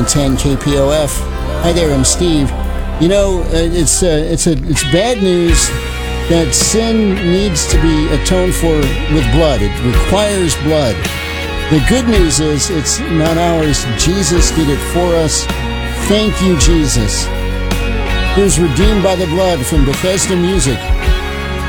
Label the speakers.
Speaker 1: 99.10 KPOF. Hi there, I'm Steve. You know, it's bad news that sin needs to be atoned for with blood. It requires blood. The good news is it's not ours. Jesus did it for us. Thank you, Jesus. Here's Redeemed by the Blood from Bethesda Music.